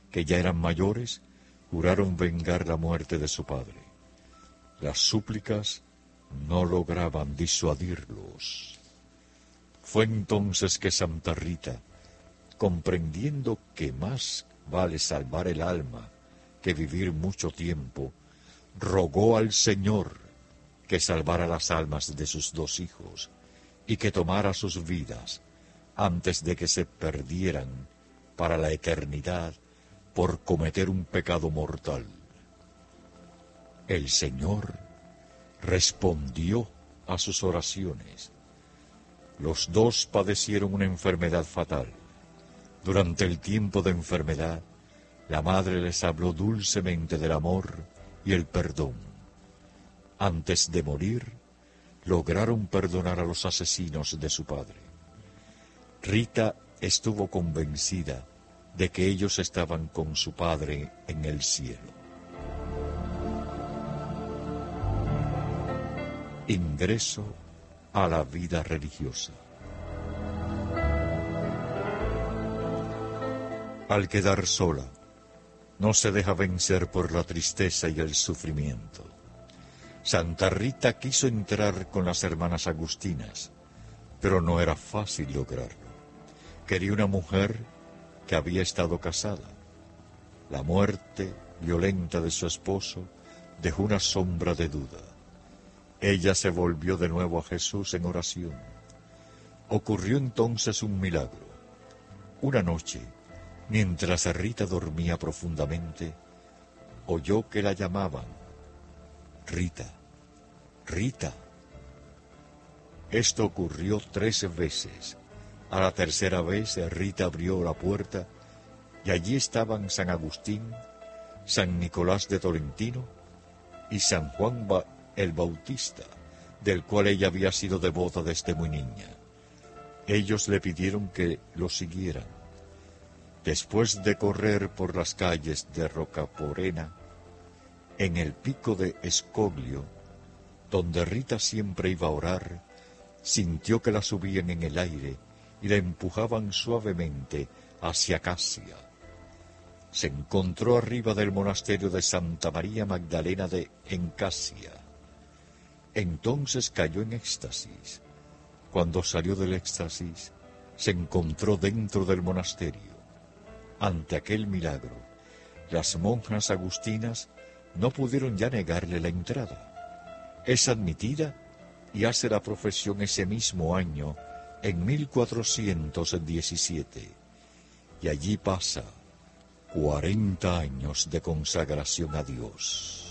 que ya eran mayores, juraron vengar la muerte de su padre. Las súplicas no lograban disuadirlos. Fue entonces que Santa Rita, comprendiendo que más vale salvar el alma que vivir mucho tiempo, rogó al Señor que salvara las almas de sus dos hijos y que tomara sus vidas antes de que se perdieran para la eternidad por cometer un pecado mortal. El Señor respondió a sus oraciones. Los dos padecieron una enfermedad fatal. Durante el tiempo de enfermedad, la madre les habló dulcemente del amor y el perdón. Antes de morir, lograron perdonar a los asesinos de su padre. Rita estuvo convencida de que ellos estaban con su padre en el cielo. Ingreso a la vida religiosa. Al quedar sola, no se deja vencer por la tristeza y el sufrimiento. Santa Rita quiso entrar con las hermanas agustinas, pero no era fácil lograrlo. Quería una mujer que había estado casada. La muerte violenta de su esposo dejó una sombra de duda. Ella se volvió de nuevo a Jesús en oración. Ocurrió entonces un milagro. Una noche, mientras Rita dormía profundamente, oyó que la llamaban. Rita, Rita. Esto ocurrió 3 veces. A la tercera vez Rita abrió la puerta y allí estaban San Agustín, San Nicolás de Tolentino y San Juan el Bautista, del cual ella había sido devota desde muy niña. Ellos le pidieron que lo siguieran. Después de correr por las calles de Rocaporena, en el pico de Escoglio, donde Rita siempre iba a orar, sintió que la subían en el aire y la empujaban suavemente hacia Casia. Se encontró arriba del monasterio de Santa María Magdalena en Casia. Entonces cayó en éxtasis. Cuando salió del éxtasis, se encontró dentro del monasterio. Ante aquel milagro, las monjas agustinas no pudieron ya negarle la entrada. Es admitida y hace la profesión ese mismo año, en 1417, y allí pasa 40 años de consagración a Dios.